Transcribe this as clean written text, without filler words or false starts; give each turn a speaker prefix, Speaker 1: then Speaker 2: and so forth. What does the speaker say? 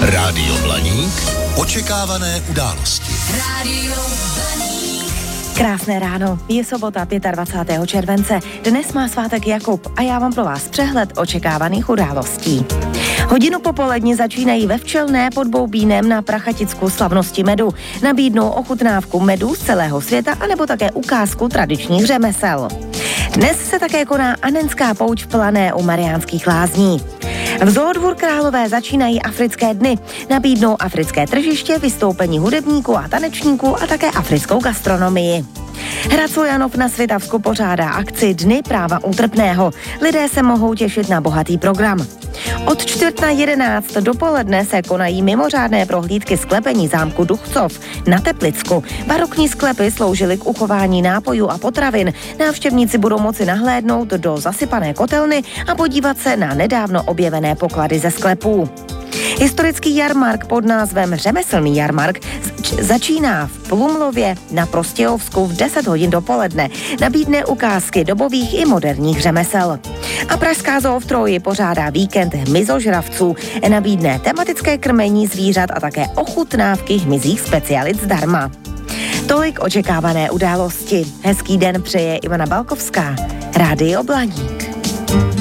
Speaker 1: Rádio Blaník. Očekávané události.
Speaker 2: Rádio Blaník.
Speaker 3: Krásné ráno, je sobota 25. července, dnes má svátek Jakub a já mám pro vás přehled očekávaných událostí. Hodinu popolední začínají ve Včelné pod Boubínem na Prachaticku slavnosti medu. Nabídnou ochutnávku medu z celého světa anebo také ukázku tradičních řemesel. Dnes se také koná Anenská pouť v Plané u Mariánských Lázní. V Zoodvůr Králové začínají africké dny. Nabídnou africké tržiště, vystoupení hudebníků a tanečníků a také africkou gastronomii. Hradco Janov na Svitavsku pořádá akci Dny práva útrpného. Lidé se mohou těšit na bohatý program. Od 10:45 dopoledne se konají mimořádné prohlídky sklepení zámku Duchcov na Teplicku. Barokní sklepy sloužily k uchování nápojů a potravin. Návštěvníci budou moci nahlédnout do zasypané kotelny a podívat se na nedávno objevené poklady ze sklepů. Historický jarmark pod názvem Řemeslný jarmark začíná v Plumlově na Prostějovsku v 10 hodin dopoledne. Nabídne ukázky dobových i moderních řemesel. A pražská zoo v Troji pořádá víkend hmyzožravců. Nabídne tematické krmení zvířat a také ochutnávky hmyzích specialit zdarma. Tolik očekávané události. Hezký den přeje Ivana Balkovská. Rádio Blaník.